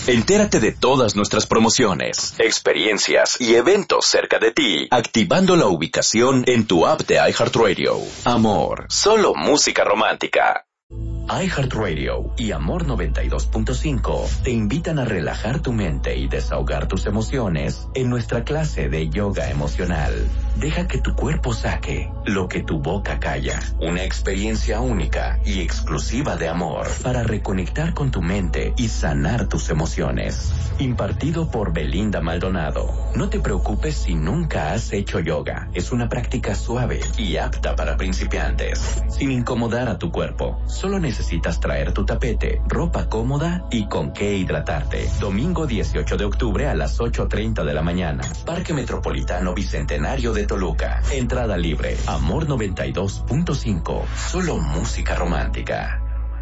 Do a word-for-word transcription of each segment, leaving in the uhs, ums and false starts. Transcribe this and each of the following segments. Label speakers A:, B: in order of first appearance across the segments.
A: Entérate de todas nuestras promociones, experiencias y eventos cerca de ti, activando la ubicación en tu app de iHeartRadio. Amor, solo música romántica. iHeartRadio y Amor noventa y dos punto cinco te invitan a relajar tu mente y desahogar tus emociones en nuestra clase de yoga emocional. Deja que tu cuerpo saque lo que tu boca calla. Una experiencia única y exclusiva de amor para reconectar con tu mente y sanar tus emociones. Impartido por Belinda Maldonado. No te preocupes si nunca has hecho yoga. Es una práctica suave y apta para principiantes. Sin incomodar a tu cuerpo. Solo necesitas traer tu tapete, ropa cómoda y con qué hidratarte. Domingo dieciocho de octubre a las ocho treinta de la mañana. Parque Metropolitano Bicentenario de Toluca. Entrada libre. Amor noventa y dos punto cinco. Solo música romántica.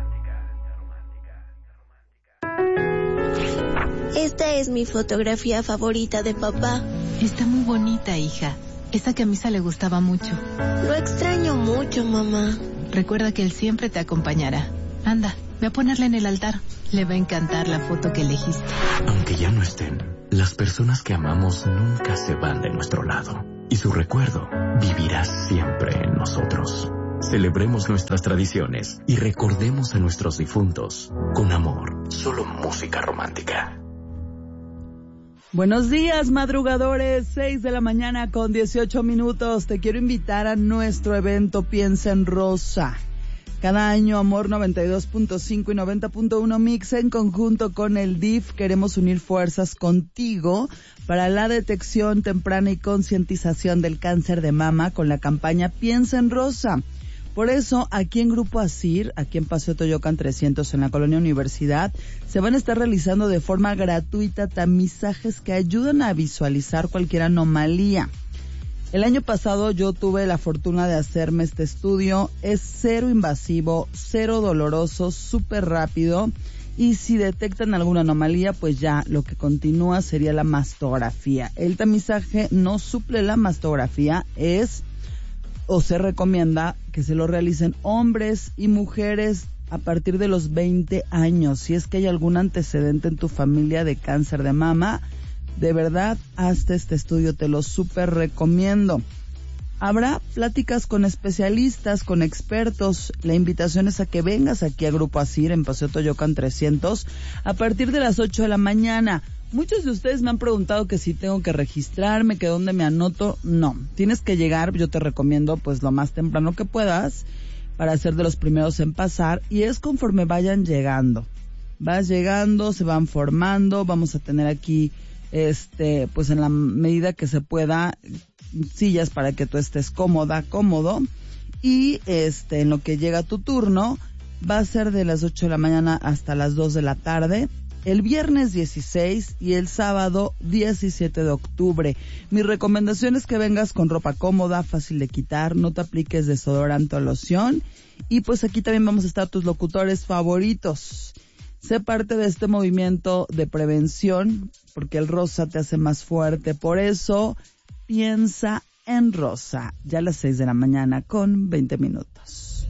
B: Esta es mi fotografía favorita de papá.
C: Está muy bonita, hija. Esa camisa le gustaba mucho.
B: Lo extraño mucho, mamá.
C: Recuerda que él siempre te acompañará. Anda, ve a ponerla en el altar. Le va a encantar la foto que elegiste.
D: Aunque ya no estén, las personas que amamos nunca se van de nuestro lado. Y su recuerdo vivirá siempre en nosotros. Celebremos nuestras tradiciones y recordemos a nuestros difuntos con amor. Solo música romántica.
E: Buenos días, madrugadores, seis de la mañana con dieciocho minutos. Te quiero invitar a nuestro evento Piensa en Rosa. Cada año Amor noventa y dos punto cinco y noventa punto uno Mix en conjunto con el D I F queremos unir fuerzas contigo para la detección temprana y concientización del cáncer de mama con la campaña Piensa en Rosa. Por eso, aquí en Grupo Asir, aquí en Paseo Toyocan trescientos en la Colonia Universidad, se van a estar realizando de forma gratuita tamizajes que ayudan a visualizar cualquier anomalía. El año pasado yo tuve la fortuna de hacerme este estudio. Es cero invasivo, cero doloroso, súper rápido. Y si detectan alguna anomalía, pues ya lo que continúa sería la mastografía. El tamizaje no suple la mastografía, es o se recomienda que se lo realicen hombres y mujeres a partir de los veinte años. Si es que hay algún antecedente en tu familia de cáncer de mama, de verdad, hazte este estudio, te lo súper recomiendo. Habrá pláticas con especialistas, con expertos. La invitación es a que vengas aquí a Grupo Asir en Paseo Toyocan trescientos a partir de las ocho de la mañana. Muchos de ustedes me han preguntado que si tengo que registrarme, que dónde me anoto. No, tienes que llegar, yo te recomiendo pues lo más temprano que puedas para ser de los primeros en pasar, y es conforme vayan llegando. Vas llegando, se van formando, vamos a tener aquí este pues en la medida que se pueda sillas para que tú estés cómoda, cómodo, y este en lo que llega tu turno va a ser de las ocho de la mañana hasta las dos de la tarde. El viernes dieciséis y el sábado diecisiete de octubre. Mi recomendación es que vengas con ropa cómoda, fácil de quitar, no te apliques desodorante o loción. Y pues aquí también vamos a estar tus locutores favoritos. Sé parte de este movimiento de prevención, porque el rosa te hace más fuerte. Por eso, piensa en rosa. Ya a las seis de la mañana con veinte minutos.